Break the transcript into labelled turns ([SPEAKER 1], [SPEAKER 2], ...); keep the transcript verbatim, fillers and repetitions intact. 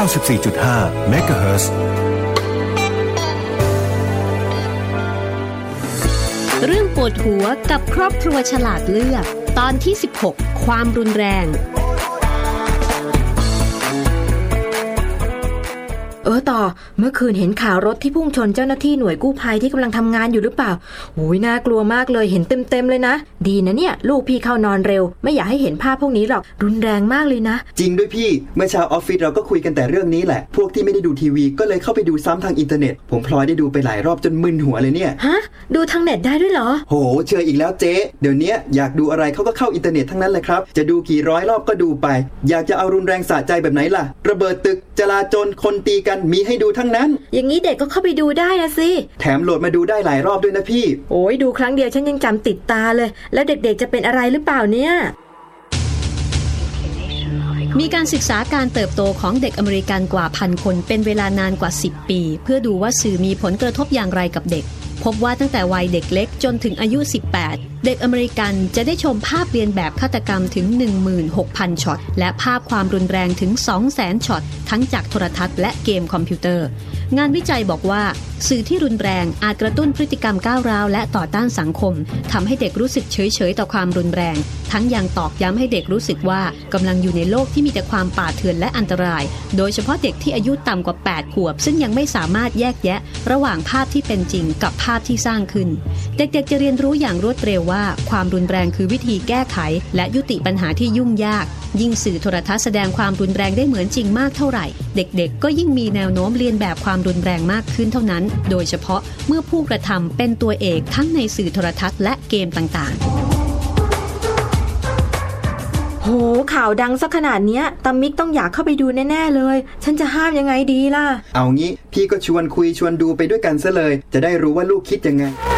[SPEAKER 1] าสิบสี่จุดห้า เมกะเฮิรตซ์
[SPEAKER 2] เรื่องปวดหัวกับครอบครัวฉลาดเลือกตอนที่สิบหกความรุนแรง
[SPEAKER 3] เออต่อเมื่อคืนเห็นข่าวรถที่พุ่งชนเจ้าหน้าที่หน่วยกู้ภัยที่กำลังทำงานอยู่หรือเปล่าโอ้ยน่ากลัวมากเลยเห็นเต็มๆเลยนะดีนะเนี่ยลูกพี่เข้านอนเร็วไม่อยากให้เห็นภาพพวกนี้หรอกรุนแรงมากเลยนะ
[SPEAKER 4] จริงด้วยพี่เมื่อเช้าออฟฟิศเราก็คุยกันแต่เรื่องนี้แหละพวกที่ไม่ได้ดูทีวีก็เลยเข้าไปดูซ้ำทางอินเทอร์เน็ตผมพลอยได้ดูไปหลายรอบจนมึนหัวเลยเนี่ย
[SPEAKER 3] ฮะดูทางเน็ตได้ด้วยเหรอ
[SPEAKER 4] โหเชื่ออีกแล้วเจ๊เดี๋ยวนี้อยากดูอะไรเขาก็เข้าอินเทอร์เน็ตทั้งนั้นเลยครับจะดูกี่ร้อยรอบก็ดูไปอยากจะเอารุนแรงสะใจแบบไหนล่ะระเบิดตึกจลาจลคนตีกันมีให้ดูทั้งนั้น
[SPEAKER 3] อย่างนี้เด็กก็เข้าไปดูได้นะสิ
[SPEAKER 4] แถมโหลดมาดูได้หลายรอบด้วยนะพี่
[SPEAKER 3] โอ้ยดูครั้งเดียวฉันยังจำติดตาเลยแล้วเด็กๆจะเป็นอะไรหรือเปล่าเนี่ย
[SPEAKER 2] มีการศึกษาการเติบโตของเด็กอเมริกันกว่าพันคนเป็นเวลานานกว่าสิบปีเพื่อดูว่าสื่อมีผลกระทบอย่างไรกับเด็กพบว่าตั้งแต่วัยเด็กเล็กจนถึงอายุสิบแปดเด็กอเมริกันจะได้ชมภาพเรียนแบบฆาตกรรมถึง หนึ่งหมื่นหกพัน ช็อตและภาพความรุนแรงถึง สองแสน ช็อตทั้งจากโทรทัศน์และเกมคอมพิวเตอร์งานวิจัยบอกว่าสื่อที่รุนแรงอาจกระตุ้นพฤติกรรมก้าวร้าวและต่อต้านสังคมทำให้เด็กรู้สึกเฉยๆต่อความรุนแรงทั้งยังตอกย้ำให้เด็กรู้สึกว่ากำลังอยู่ในโลกที่มีแต่ความป่าเถื่อนและอันตรายโดยเฉพาะเด็กที่อายุต่ำกว่าแปดขวบซึ่งยังไม่สามารถแยกแยะระหว่างภาพที่เป็นจริงกับภาพที่สร้างขึ้นเด็กๆจะเรียนรู้อย่างรวดเร็วว่าความรุนแรงคือวิธีแก้ไขและยุติปัญหาที่ยุ่งยากยิ่งสื่อโทรทัศน์แสดงความรุนแรงได้เหมือนจริงมากเท่าไหร่เด็กๆก็ยิ่งมีแนวโน้มเรียนแบบความรุนแรงมากขึ้นเท่านั้นโดยเฉพาะเมื่อผู้กระทำเป็นตัวเอกทั้งในสื่อโทรทัศน์และเกมต่างๆ
[SPEAKER 3] โหข่าวดังสักขนาดเนี้ยตามิกต้องอยากเข้าไปดูแน่ๆเลยฉันจะห้ามยังไงดีล่ะ
[SPEAKER 4] เอางี้พี่ก็ชวนคุยชวนดูไปด้วยกันซะเลยจะได้รู้ว่าลูกคิดยังไง